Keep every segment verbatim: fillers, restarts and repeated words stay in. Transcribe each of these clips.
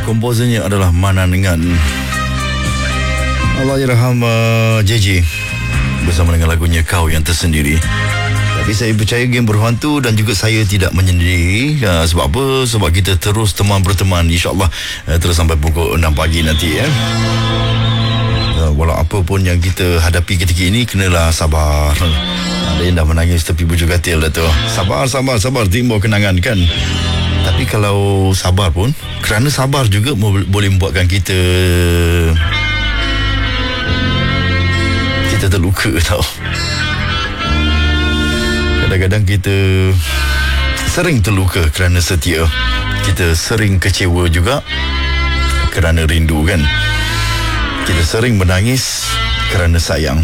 Komposernya adalah Manangan. Allahyarham uh, J J bersama dengan lagunya Kau Yang Tersendiri. Tapi saya percaya Geng Berhantu dan juga saya tidak menyendiri. uh, Sebab apa? Sebab kita terus teman berteman, InsyaAllah uh, terus sampai pukul enam pagi nanti ya. uh, Walau apa pun yang kita hadapi ketika ini, kenalah sabar. Ada yang dah menangis tepi bujur katil dah tu. Sabar, sabar, sabar, timbul kenangan kan. Tapi kalau sabar pun, kerana sabar juga boleh membuatkan kita Kita terluka tau. Kadang-kadang kita sering terluka kerana setia. Kita sering kecewa juga kerana rindu kan. Kita sering menangis kerana sayang.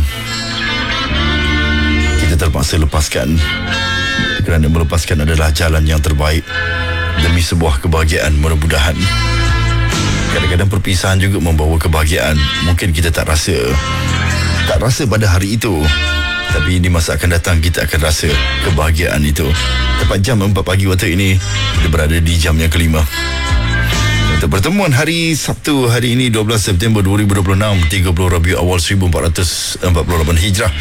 Kita terpaksa lepaskan kerana melepaskan adalah jalan yang terbaik demi sebuah kebahagiaan mudah-mudahan. Kadang-kadang perpisahan juga membawa kebahagiaan. Mungkin kita tak rasa Tak rasa pada hari itu, tapi di masa akan datang kita akan rasa kebahagiaan itu. Tepat jam empat pagi waktu ini, kita berada di jam yang kelima. Untuk pertemuan hari Sabtu hari ini dua belas September dua ribu dua puluh enam, tiga puluh Rabiul Awal seribu empat ratus empat puluh lapan Hijrah.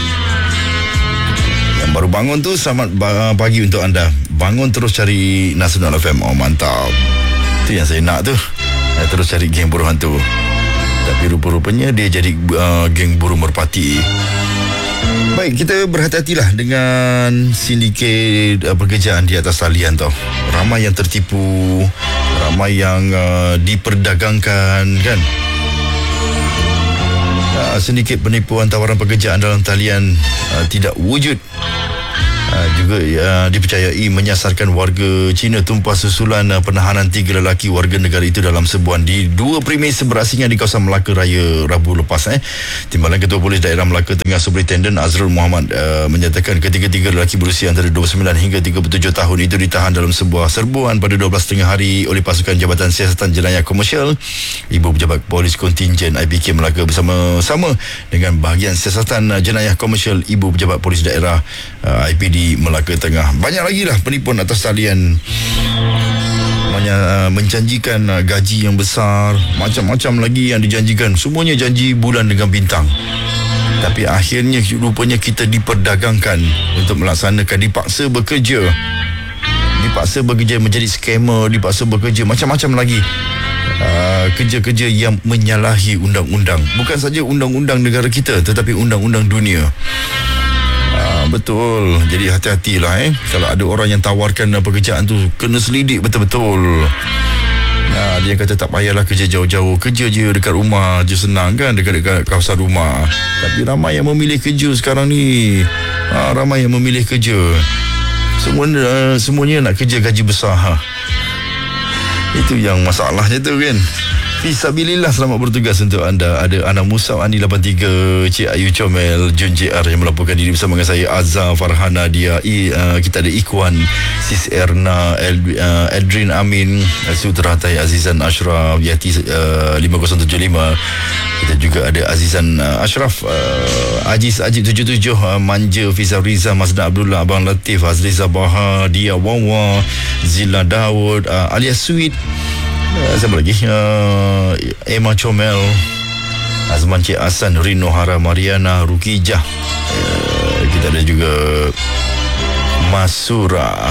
Yang baru bangun tu, selamat pagi untuk anda. Bangun terus cari Nasional F M. Oh mantap. Itu yang saya nak tu. Terus cari Geng Berhantu. Tapi rupa-rupanya dia jadi uh, geng burung merpati. Baik, kita berhati-hatilah dengan sindiket uh, pekerjaan di atas talian tau. Ramai yang tertipu, ramai yang uh, diperdagangkan kan. Uh, sindiket penipuan tawaran pekerjaan dalam talian uh, tidak wujud. Uh, juga uh, dipercayai menyasarkan warga Cina tumpah susulan uh, penahanan tiga lelaki warga negara itu dalam sebuan di dua premis berasingan di kawasan Melaka Raya Rabu lepas. Eh. Timbalan Ketua Polis Daerah Melaka Tengah Superintenden Azrul Muhammad uh, menyatakan ketiga-tiga lelaki berusia antara dua puluh sembilan hingga tiga puluh tujuh tahun itu ditahan dalam sebuah serbuan pada dua belas tiga puluh hari oleh pasukan Jabatan Siasatan Jenayah Komersial. Ibu Pejabat Polis Kontingen I P K Melaka bersama-sama dengan bahagian Siasatan Jenayah Komersial Ibu Pejabat Polis Daerah uh, I P D Melaka Tengah. Banyak lagi lah penipuan atas talian. Banyak uh, menjanjikan uh, gaji yang besar, macam-macam lagi yang dijanjikan. Semuanya janji bulan dengan bintang. Tapi akhirnya rupanya kita diperdagangkan untuk melaksanakan, dipaksa bekerja. Dipaksa bekerja menjadi scammer, dipaksa bekerja macam-macam lagi. Uh, kerja-kerja yang menyalahi undang-undang. Bukan saja undang-undang negara kita, tetapi undang-undang dunia. Ah, betul. Jadi hati-hatilah eh. Kalau ada orang yang tawarkan pekerjaan tu, kena selidik betul-betul. Nah, dia kata tak payahlah kerja jauh-jauh, kerja je dekat rumah je, senang kan, dekat-dekat kawasan rumah. Tapi ramai yang memilih kerja sekarang ni. Ah, ramai yang memilih kerja. Semua uh, semuanya nak kerja gaji besar. Ha. Itu yang masalahnya tu kan. Fisabilillah, selamat bertugas untuk anda. Ada Ana Musa, Ani lapan tiga, Cik Ayu Comel, Jun J R yang melaporkan diri bersama dengan saya, Azhar, Farhana, dia I, uh, kita ada Ikhwan, Sis Erna, El, uh, Edrin Amin, Sutera Tai, Azizan Ashraf, Yati uh, lima kosong tujuh lima. Kita juga ada Azizan uh, Ashraf, uh, Aziz Ajib tujuh tujuh, uh, Manja, Fizal Riza, Mazda Abdullah, Abang Latif, Azriza Baha, Dia Wawa, Zila Daud, uh, alias Sweet. Uh, siapa lagi? Uh, Emma Comel, Azman Cik Hasan, Rino Hara, Mariana, Rukijah. Uh, kita ada juga Masura,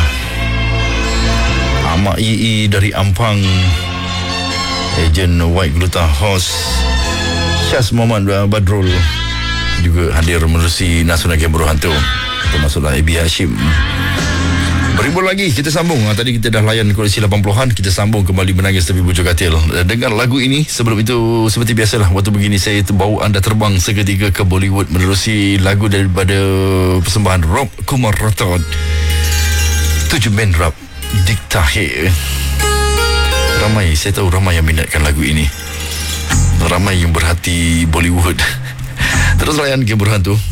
Amak I I dari Ampang, Ejen White Gluta Host, Syaz Muhammad Badrul juga hadir menerusi Nasional Geng Berhantu, termasuklah A B Hashim. Berimbul lagi, kita sambung. Tadi kita dah layan koleksi lapan puluhan, kita sambung kembali menangis tepi bujur katil. Dengar lagu ini. Sebelum itu, seperti biasalah, waktu begini saya bawa anda terbang seketika ke Bollywood menerusi lagu daripada persembahan Rob Kumar Rathod, tujuh band rap Diktahir. Ramai, saya tahu ramai yang minatkan lagu ini. Ramai yang berhati Bollywood. Terus layan Geng Berhantu.